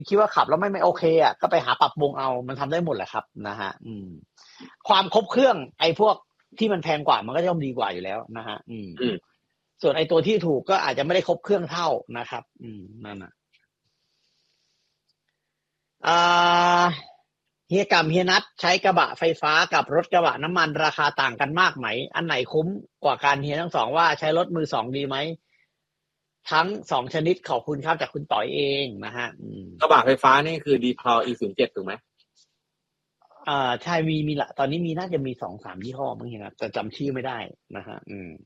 คิดว่าขับแล้วไม่โอเคอ่ะก็ไปหาปรับปรุงเอามันทำได้หมดแหละครับนะฮะความครบเครื่องไอ้พวกที่มันแพงกว่ามันก็ย่อมดีกว่าอยู่แล้วนะฮะส่วนไอ้ตัวที่ถูกก็อาจจะไม่ได้ครบเครื่องเท่านะครับนั่นน่ะเฮียกับเฮียนัทใช้กระบะไฟฟ้ากับรถกระบะน้ำมันราคาต่างกันมากไหมอันไหนคุ้มกว่ากันเฮียทั้งสองว่าใช้รถมือสองดีไหมทั้งสองชนิดขอบคุณครับจากคุณต่อยเองนะฮะกระบะไฟฟ้านี่คือ D-Pal E07 ถูกไหมใช่มีละตอนนี้มีน่าจะมี2-3ยี่ห้อมั้งเฮียนะแต่จำชื่อไม่ได้นะฮะ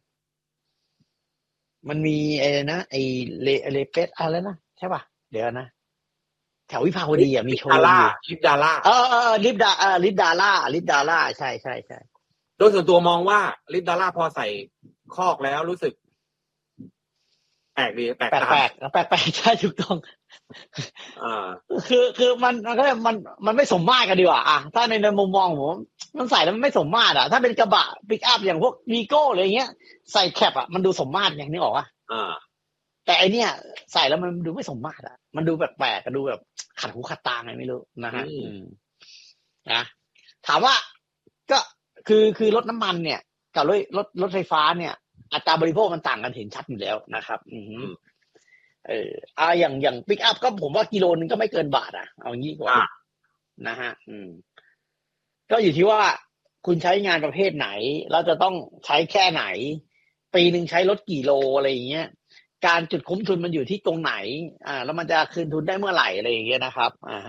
มันมีนะไอเลเปสอะไรนะใช่ป่ะเดี๋ยวนะแถววิภาวดีมีโชว์อยู่ลิปดาร่าลิปดาร่าใช่โดยส่วนตัวมองว่าลิปดาร่าพอใส่คอกแล้วรู้สึกแปลกดีแปลกใช่ถูกต้องคือมันก็มันไม่สมมาตรกันดีกว่าถ้าในมุมมองผมมันใส่แล้วมันไม่สมมาตรถ้าเป็นกระบะปิกอัพอย่างพวกวีโก้อะไรเงี้ยใส่แคปมันดูสมมาตรอย่างนี้ออกแต่ไอเนี้ยใส่แล้วมันดูไม่สมมาตรมันดูแปลกๆดูแบบขัดหูขัดตาไงไม่รู้นะฮะนะถามว่าก็คือรถน้ำมันเนี่ยกับรถไฟฟ้าเนี่ยอัตราบริโภคมันต่างกันเห็นชัดอยู่แล้วนะครับอย่างปิกอัพก็ผมว่ากิโลนึงก็ไม่เกินบาทเอางี้กว่านะฮะก็อยู่ที่ว่าคุณใช้งานประเภทไหนเราจะต้องใช้แค่ไหนปีนึงใช้รถกี่โลอะไรอย่างเงี้ยการจุดคุ้มทุนมันอยู่ที่ตรงไหนแล้วมันจะคืนทุนได้เมื่อไหร่อะไรอย่างเงี้ยนะครับ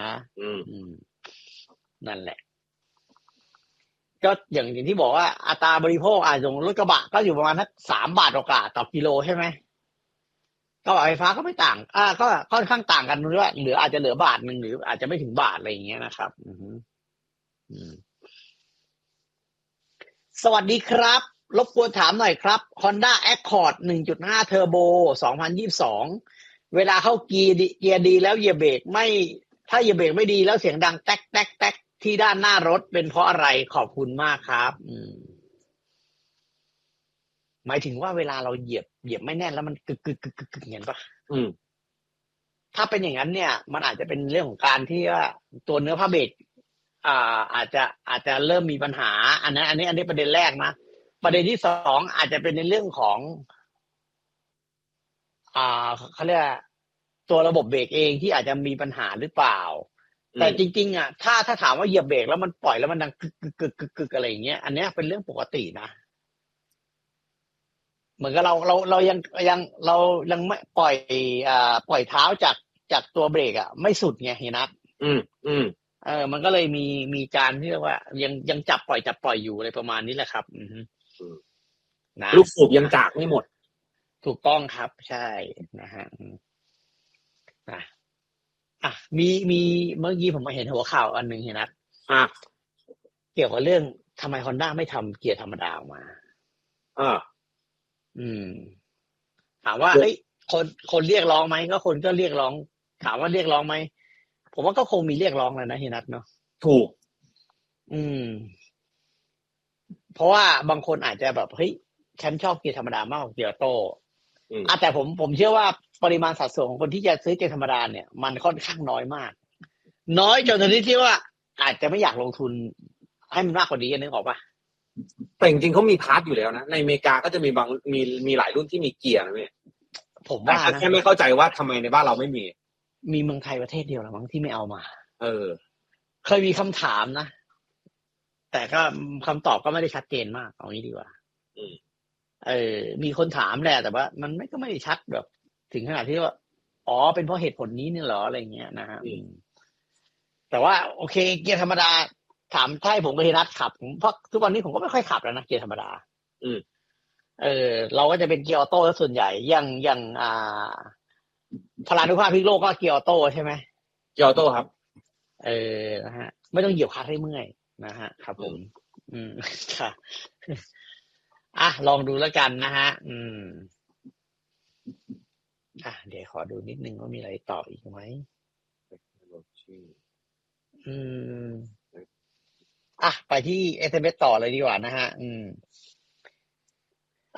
นั่นแหละก็อย่างที่บอกว่าอัตราบริโภคอย่างรถกระบะก็อยู่ประมาณสัก3 บาทต่อกิโลใช่ไหมก็ไฟฟ้าก็ไม่ต่างก็ค่อนข้างต่างกันด้วยหรืออาจจะเหลือบาทนึงหรืออาจจะไม่ถึงบาทอะไรอย่างเงี้ยนะครับสวัสดีครับรบกวนถามหน่อยครับ Honda Accord 1.5 Turbo 2022เวลาเข้าเกียร์ดีแล้วเหยียบเบรกไม่ถ้าเหยียบเบรกไม่ดีแล้วเสียงดังแต๊กแต๊กแต๊กที่ด้านหน้ารถเป็นเพราะอะไรขอบคุณมากครับหมายถึงว่าเวลาเราเหยียบไม่แน่นแล้วมันกึกเห็นปะถ้าเป็นอย่างนั้นเนี่ยมันอาจจะเป็นเรื่องของการที่ว่าตัวเนื้อผ้าเบรกอาจจะเริ่มมีปัญหาอันนี้ประเด็นแรกนะประเด็นที่2อาจจะเป็นในเรื่องของเขาเรียกตัวระบบเบรกเองที่อาจจะมีปัญหาหรือเปล่าแต่จริงๆถ้าถามว่าเหยียบเบรกแล้วมันปล่อยแล้วมันดังกึกอะไรอย่างเงี้ยอันนี้เป็นเรื่องปกตินะเหมือนกับเรายังไม่ปล่อยเท้าจากตัวเบรกไม่สุดไงเห็นนัทมันก็เลยมีการที่เรียกว่ายังจับปล่อยอยู่อะไรประมาณนี้แหละครับนะลูกสูบยังจากไม่หมดถูกต้องครับใช่นะฮะมีเมื่อกี้ผมมาเห็นหัวข่าวอันหนึ่งเห็นนัทเกี่ยวกับเรื่องทำไม Honda ไม่ทำเกียร์ธรรมดาออกมาถามว่าคนเรียกร้องไหมก็คนก็เรียกร้องถามว่าเรียกร้องไหมผมว่าก็คงมีเรียกร้องแล้วนะเฮียนัทเนาะถูกเพราะว่าบางคนอาจจะแบบเฮ้ยฉันชอบเกียร์ธรรมดามากกว่าเกียร์ออโต้แต่ผมเชื่อว่าปริมาณสัดส่วนของคนที่จะซื้อเกียร์ธรรมดาเนี่ยมันค่อนข้างน้อยมากน้อยจนที่ว่าอาจจะไม่อยากลงทุนให้มันมากกว่านี้นึกออกปะแต่จริงๆเขามีพาร์ทอยู่แล้วนะในอเมริกาก็จะมีหลายรุ่นที่มีเกียร์นะพี่ผมว่าแค่ไม่เข้าใจว่าทำไมในบ้านเราไม่มีเมืองไทยประเทศเดียวหรือมั้งที่ไม่เอามาเคยมีคำถามนะแต่ก็คำตอบก็ไม่ได้ชัดเจนมากเอางี้ดีกว่ามีคนถามแหละแต่ว่ามันก็ไม่ได้ชัดแบบถึงขนาดที่ว่าเป็นเพราะเหตุผลนี้เนี่ยเหรออะไรเงี้ยนะฮะแต่ว่าโอเคเกียร์ธรรมดาถามถ้าให้ผมกับเฮนัทขับเพราะทุกวันนี้ผมก็ไม่ค่อยขับแล้วนะเกียร์ธรรมดาเราก็จะเป็นเกียร์ออโต้แล้วส่วนใหญ่อย่างพลานุภาพพลิกโลกก็เกียร์ออโต้ใช่ไหมเกียร์ออโต้ครับนะฮะไม่ต้องเหยียบคลัตช์ให้เมื่อยนะฮะครับผมค่ะลองดูแล้วกันนะฮะเดี๋ยวขอดูนิดนึงว่ามีอะไรต่ออีกไหมไปที่ SMS ต่อเลยดีกว่านะฮะ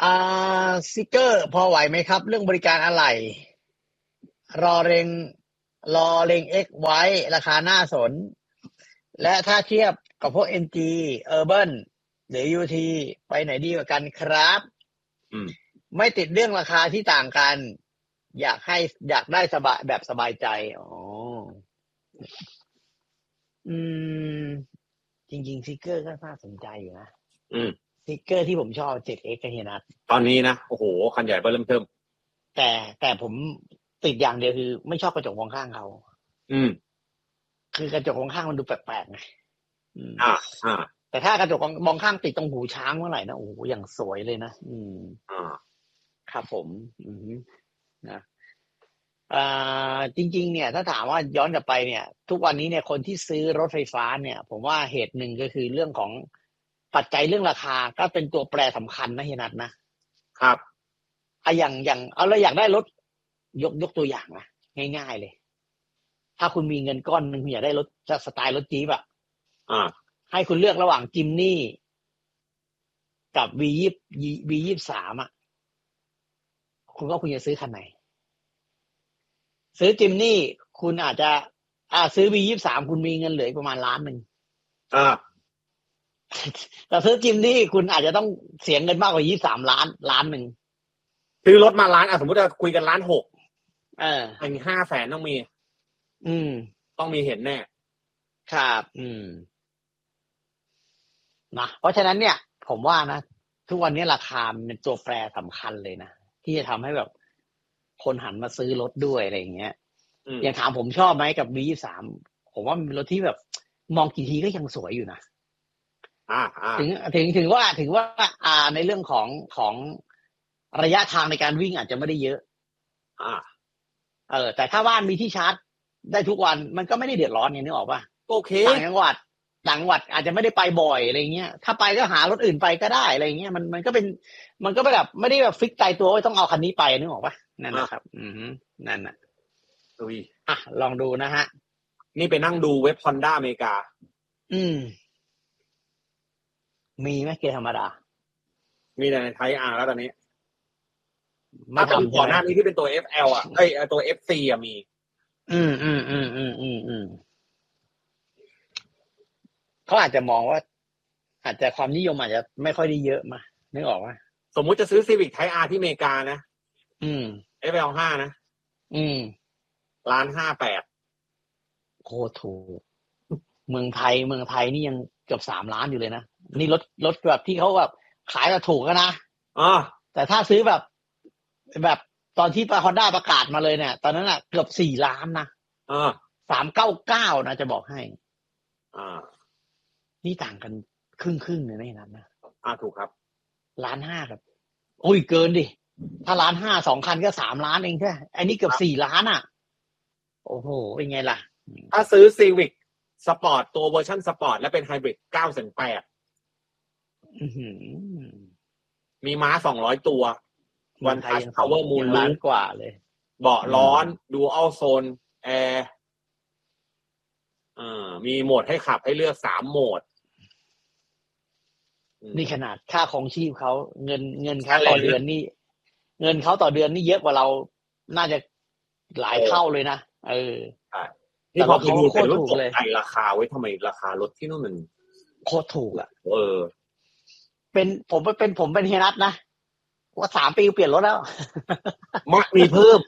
ซิกเกอร์พอไหวไหมครับเรื่องบริการอะไหล่รอเร็งรอเล็ง X ไว้ราคาน่าสนและถ้าเทียบกับพวก MG Urban หรือ UT ไปไหนดีกว่ากันครับไม่ติดเรื่องราคาที่ต่างกันอยากได้สบายแบบสบายใจจริงๆซิกเกอร์ก็น่าสนใจอยู่นะซิกเกอร์ที่ผมชอบ 7X กับเฮียนัทตอนนี้นะโอ้โหคันใหญ่เริ่มเทิมแต่ผมติดอย่างเดียวคือไม่ชอบกระจกมองข้างเขาคือกระจกมองข้างมันดูแปลกๆไงแต่ถ้ากระจกมองข้างติดตรงหูช้างเมื่อไหร่นะโอ้โหอย่างสวยเลยนะครับผมนะจริงๆเนี่ยถ้าถามว่าย้อนกลับไปเนี่ยทุกวันนี้เนี่ยคนที่ซื้อรถไฟฟ้าเนี่ยผมว่าเหตุหนึ่งก็คือเรื่องของปัจจัยเรื่องราคาก็เป็นตัวแปรสำคัญนะเฮียนัทนะครับอย่างเอาเราอยากได้รถยกตัวอย่างนะง่ายๆเลยถ้าคุณมีเงินก้อนนึงคุณอยากได้รถสไตล์รถจี๊ปให้คุณเลือกระหว่างจิมนี่กับ V23 คุณก็คุณจะซื้อคันไหนซื้อจิมนี่คุณอาจจะซื้อ V23 คุณมีเงินเหลือประมาณ1 ล้านแต่ซื้อจิมนี่คุณอาจจะต้องเสียเงินมากกว่า23 ล้าน1 ซื้อรถมาล้านสมมติจะคุยกัน1.6 ล้านอันนี้500,000ต้องมีต้องมีเห็นแน่ครับนะเพราะฉะนั้นเนี่ยผมว่านะทุกวันนี้ราคาเป็นตัวแปรสำคัญเลยนะที่จะทำให้แบบคนหันมาซื้อรถด้วยอะไรอย่างเงี้ยอย่างถามผมชอบไหมกับ V23 ผมว่าเป็นรถที่แบบมองกี่ทีก็ยังสวยอยู่นะถึงว่าในเรื่องของระยะทางในการวิ่งอาจจะไม่ได้เยอะแต่ถ้าบ้านมีที่ชาร์จได้ทุกวันมันก็ไม่ได้เดือดร้อนไงนึกออกป่ะโอเคต่างจังหวัดอาจจะไม่ได้ไปบ่อยอะไรเงี้ยถ้าไปก็หารถอื่นไปก็ได้อะไรเงี้ยมันก็แบบไม่ได้แบบฟิกใจตัวว่าต้องเอาคันนี้ไปนึกออกป่ะนั่นนะครับนั่นน่ะลองดูนะฮะนี่ไปนั่งดูเว็บ Honda อเมริกามีไหมเกียร์ธรรมดามีแต่ในไทยแล้วตอนนี้ถ้าเป็นก่อนหน้านี้ที่เป็นตัว FL ตัว FC มีเขาอาจจะมองว่าอาจจะความนิยมอาจจะไม่ค่อยได้เยอะมานึกออกป่ะสมมุติจะซื้อ Civic Type R ที่อเมริกานะFL 5นะ1.58 โคตรถูกเมืองไทยนี่ยังเกือบ3 ล้านอยู่เลยนะนี่รถแบบที่เขาแบบขายแบบถูกนะแต่ถ้าซื้อแบบตอนที่Hondaประกาศมาเลยเนี่ยตอนนั้นน่ะเกือบ4 ล้านนะ399นะจะบอกให้นี่ต่างกันครึ่งเลยนะนะถูกครับ 1.5 ล้านครับโอ้ยเกินดิถ้า1.5 ล้าน2 คันก็3 ล้านเองใช่ไอ้นี่เกือบ4 ล้านโอ้โหเป็นไงล่ะถ้าซื้อ Civic สปอร์ตตัวเวอร์ชันสปอร์ตและเป็นไฮบริด9,800,000มีม้า200 ตัววันทัชพาวเวอร์มูลล้านกว่าเลยเบาะร้อนดูอัลโซนแอร์มีโหมดให้ขับให้เลือก3โหมดนี่ขนาดค่าของชีพเขาเงินเขาต่อเดือนนี่เงินเขาต่อเดือนนี่เยอะกว่าเราน่าจะหลายเท่าเลยนะนี่พอเขาโคตรถูกเลยราคาไว้ทำไมราคารถที่นู่นมันโคตรถูกผมเป็นเฮียนัทนะว่า3 ปีเปลี่ยนรถแล้วมีเพิ่ม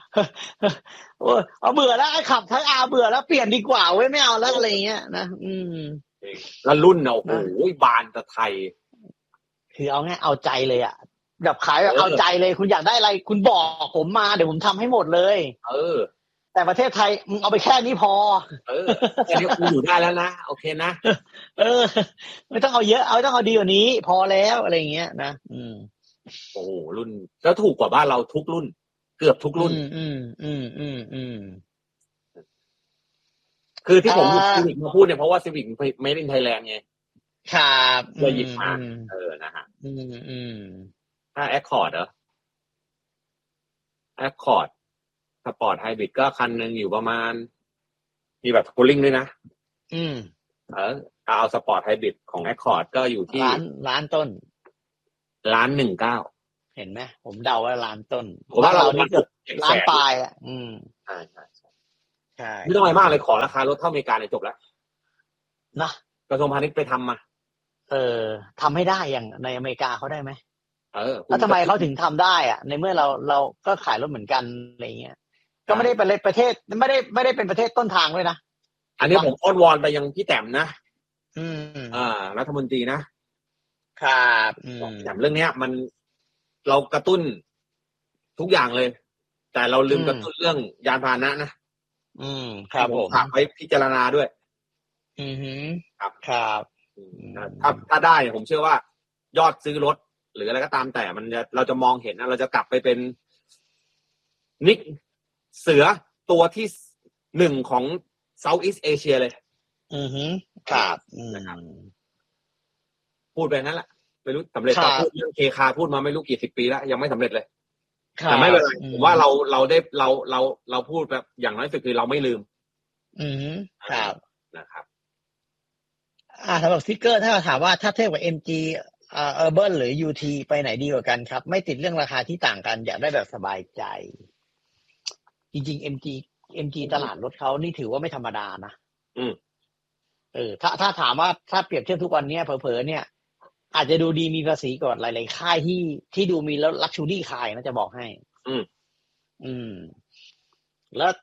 เอาเบื่อแล้วไอ้ขับทั้งเบื่อแล้วเปลี่ยนดีกว่าเว้ยไม่เอาแล้วอะไรเงี้ยนะแล้วรุ่นโอ้โหบานตะไทยคือเอาง่ายเอาใจเลยแบบขายแบบเอาใจเลยคุณอยากได้อะไรคุณบอกผมมาเดี๋ยวผมทำให้หมดเลยแต่ประเทศไทยมึงเอาไปแค่นี้พอแค่นี้กูอยู่ได้แล้วนะโอเคนะไม่ต้องเอาเยอะต้องเอาดีกว่านี้พอแล้วอะไรเงี้ยนะโอ้รุ่นแล้วถูกกว่าบ้านเราทุกรุ่นเกือบทุกรุ่นคือที่ผมCivicมาพูดเนี่ยเพราะว่า Civic Made in Thailand ไงครับเลยหยิบมานะฮะถ้า Accord เหรอ Accord สปอร์ตไฮบริดก็คันนึงอยู่ประมาณมีแบบคูลิ่งด้วยนะเอาสปอร์ตไฮบริดของ Accord ก็อยู่ที่ล้านต้น 1.19 เห็นไหมผมเดาว่าล้านต้นผมว่าเรานี่เกือบล้านปลายใช่ใช่ไม่ต้องอะไรมากเลยขอราคารถเท่าอเมริกาเนี่ยจบแล้วนะกระทรวงพาณิชย์ไปทำมาทำให้ได้อย่างในอเมริกาเขาได้ไหมแล้วทำไมเขาถึงทำได้อ่ะในเมื่อเราก็ขายรถเหมือนกันอะไรเงี้ยก็ไม่ได้เป็นประเทศไม่ได้เป็นประเทศต้นทางเลยนะอันนี้ผมอ้อนวอนไปยังพี่แต้มนะรัฐมนตรีนะครับแต่เรื่องนี้มันเรากระตุ้นทุกอย่างเลยแต่เราลืมกระตุ้นเรื่องยานพาหนะนะครับผมฝากไว้พิจารณาด้วยครับถ้าได้ผมเชื่อว่ายอดซื้อรถหรืออะไรก็ตามแต่เราจะมองเห็นเราจะกลับไปเป็นนิกเสือตัวที่1ของ Southeast Asia เลยครับพูดไปงั้นแหละไม่รู้สำเร็จต่อพูดเรื่องเคคาพูดมาไม่รู้กี่สิบปีแล้วยังไม่สำเร็จเลยแต่ไม่เป็นไรผมว่าเราพูดแบบอย่างน้อยสุดคือเราไม่ลืมครับนะครับสำหรับสติ๊กเกอร์ถ้าถามว่าถ้าเทียบกับ MG Urban หรือ UT ไปไหนดีกว่ากันครับไม่ติดเรื่องราคาที่ต่างกันอยากได้แบบสบายใจจริงๆ MG ตลาดรถเขานี่ถือว่าไม่ธรรมดานะถ้าถามว่าถ้าเปรียบเทียบทุกวันนี้เผลอๆเนี่ยอาจจะดูดีมีภาษีก่อนหลายๆค่ายที่ดูมีแล้วลักชูรี่ค่ายนะจะบอกให้แล้ว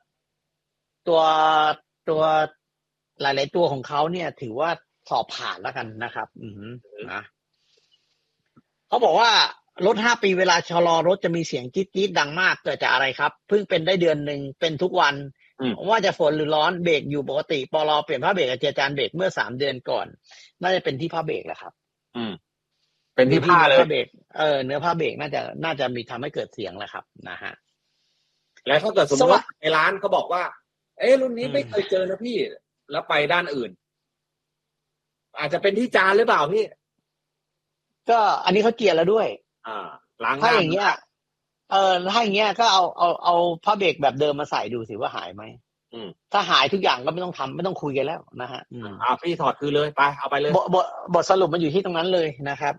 ตัวหลายๆตัวของเขาเนี่ยถือว่าสอบผ่านแล้วกันนะครับนะเขาบอกว่ารถ5 ปีเวลาชะลอรถจะมีเสียงจี๊ดๆดังมากเกิดจากอะไรครับเพิ่งเป็นได้เดือนนึงเป็นทุกวันว่าจะฝนหรือร้อนเบรกอยู่ปกติปลเปลี่ยนผ้าเบรกกับเจียจานเบรกเมื่อ3 เดือนก่อนน่าจะเป็นที่ผ้าเบรกแหละครับเป็นที่ผ้าเลยเบรกเนื้อผ้าเบรกน่าจะมีทำให้เกิดเสียงแหละครับนะฮะแล้วถ้าเกิดสมมติว่าในร้านเขาบอกว่ารุ่นนี้ไม่เคยเจอนะพี่แล้วไปด้านอื่นอาจจะเป็นที่จานหรือเปล่าพี่ก็อันนี้เขาเจียร์แล้วด้วยล้างถ้าอย่างเงี้ยถ้าอย่างเงี้ยก็เอาผ้าเบรกแบบเดิมมาใส่ดูสิว่าหายไหมถ้าหายทุกอย่างก็ไม่ต้องทำไม่ต้องคุยกันแล้วนะฮะพี่ถอดคือเลยไปเอาไปเลยบทสรุปมันอยู่ที่ตรงนั้นเลยนะครับ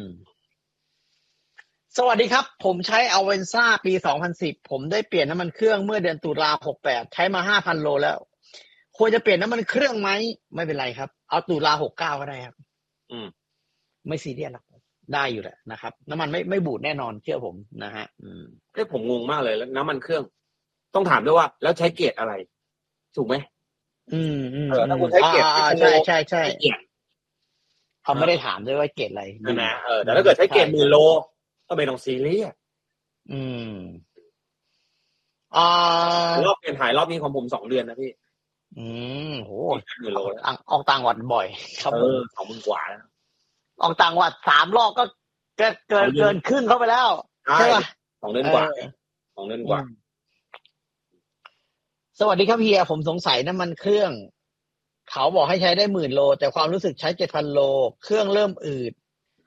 สวัสดีครับผมใช้อเวนซ่าปี2010ผมได้เปลี่ยนน้ำมันเครื่องเมื่อเดือนตุลา68ใช้มา 5,000 โลแล้วควรจะเปลี่ยนน้ำมันเครื่องไหมไม่เป็นไรครับเอาตุลา69ก็ได้ครับไม่ซีเรียสหรอกได้อยู่แหละนะครับน้ำมันไม่บูดแน่นอนเชื่อผมนะฮะผมงงมากเลยแล้วน้ำมันเครื่องต้องถามด้วยว่าแล้วใช้เกรดอะไรถูกไหมถ้าคุณใช้เกรดใช่เขาไม่ได้ถามด้วยว่าเกรดอะไรใช่ไหมแต่ถ้าเกิดใช้เกรด10,000 โลก็ไม่ต้องซีเรียสรอบเปลี่ยนถ่ายรอบนี้ของผม2 เดือนนะพี่โห10,000 โลออกต่างวัดบ่อยครับ 20,000 กว่าแล้วออกต่างวัด3 รอบก็เกินครึ่งเข้าไปแล้วใช่ป่ะ 2 เดือนกว่า2 เดือนกว่าสวัสดีครับเฮียผมสงสัยน้ำมันเครื่องเขาบอกให้ใช้ได้10,000 โลแต่ความรู้สึกใช้ 7,000 โลเครื่องเริ่มอืด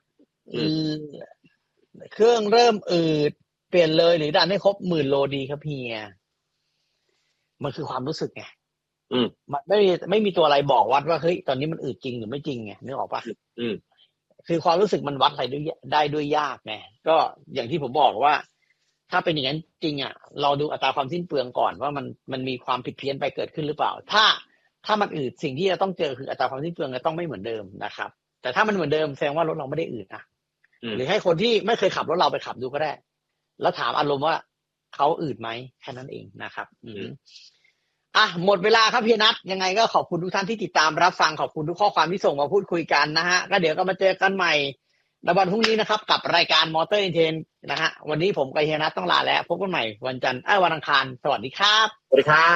เครื่องเริ่มอืดเปลี่ยนเลยหรือดันให้ครบ10,000 โลดีครับเฮียมันคือความรู้สึกไงมันไม่มีตัวอะไรบอกวัดว่าเฮ้ยตอนนี้มันอืดจริงหรือไม่จริงไงนึกออกปะคือความรู้สึกมันวัดอะไรได้ด้วยยากไงก็อย่างที่ผมบอกว่าถ้าเป็นอย่างนั้นจริงอ่ะเราดูอัตราความสิ้นเปลืองก่อนว่ามันมีความผิดเพี้ยนไปเกิดขึ้นหรือเปล่าถ้ามันอืดสิ่งที่จะต้องเจอคืออัตราความสิ้นเปลืองจะต้องไม่เหมือนเดิมนะครับแต่ถ้ามันเหมือนเดิมแสดงว่ารถเราไม่ได้อืดนะหรือให้คนที่ไม่เคยขับรถเราไปขับดูก็ได้แล้วถามอารมณ์ว่าเขาอืดไหมแค่นั้นเองนะครับหมดเวลาครับพี่นัทยังไงก็ขอบคุณทุกท่านที่ติดตามรับฟังขอบคุณทุกข้อความที่ส่งมาพูดคุยกันนะฮะก็เดี๋ยวก็มาเจอกันใหม่ในวันพรุ่งนี้นะครับกับรายการมอเตอร์อินเทนนะฮะวันนี้ผมกับเฮียนัทต้องลาแล้วพบกันใหม่วันจันทร์วันอังคารสวัสดีครับสวัสดีครับ